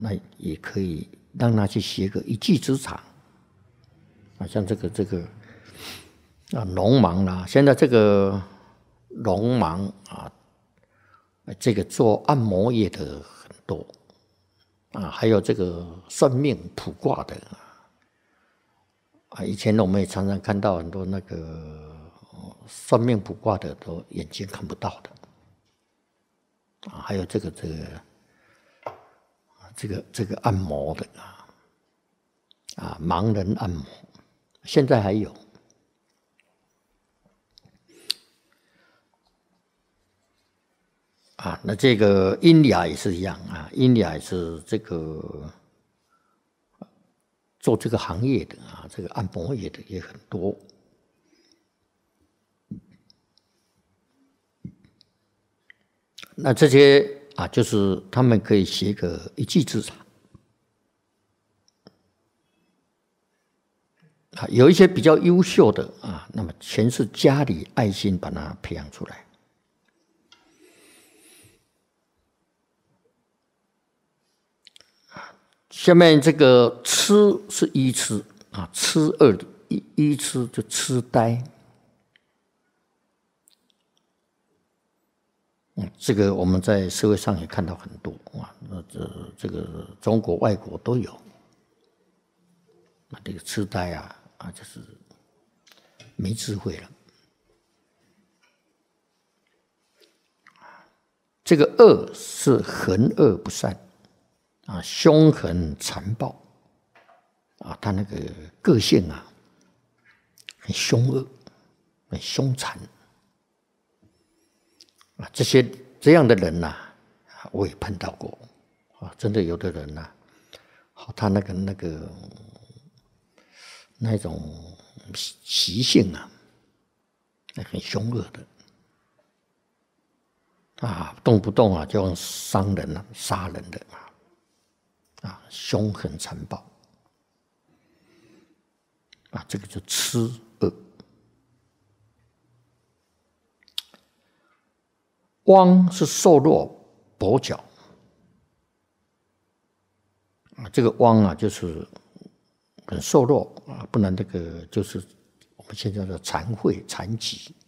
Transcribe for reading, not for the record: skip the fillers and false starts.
那也可以让他去学个一技之长啊，像这个啊聋盲啦，现在这个聋盲啊，这个做按摩业的很多啊，还有这个算命卜卦的啊，以前我们也常常看到很多那个算命卜卦的都眼睛看不到的啊，还有这个按摩的啊，盲人按摩，现在还有啊。那这个音雅也是一样啊，音雅也是这个做这个行业的啊，这个按摩业的也很多。那这些啊，就是他们可以学个一技之长。啊，有一些比较优秀的啊，那么全是家里爱心把他培养出来。下面这个痴是愚痴啊，痴二愚痴就痴呆。这个我们在社会上也看到很多啊，这个中国、外国都有。啊，这个痴呆啊，就是没智慧了。这个恶是横恶不善啊，凶狠残暴啊，他那个个性啊，很凶恶，很凶残啊。这样的人呐，我也碰到过啊，真的有的人呐，他那种习性啊，很凶恶的啊，动不动啊就用伤人啊、杀人的啊，凶狠残暴啊，这个就痴恶。汪是瘦弱跛脚啊，这个汪啊就是很瘦弱啊，不然那个就是我们现在的残废、残疾